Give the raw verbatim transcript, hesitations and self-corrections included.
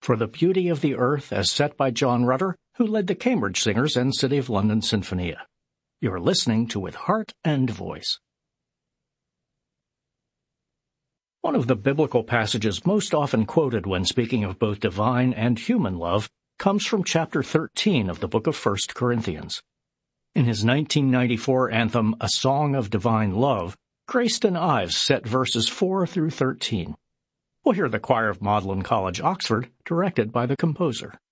for the beauty of the earth as set by John Rutter, who led the Cambridge Singers and City of London Sinfonia. You're listening to With Heart and Voice. One of the biblical passages most often quoted when speaking of both divine and human love comes from chapter thirteen of the book of First Corinthians. In his nineteen ninety-four anthem, A Song of Divine Love, Grayston Ives set verses four through thirteen. We'll hear the choir of Magdalen College, Oxford, directed by the composer.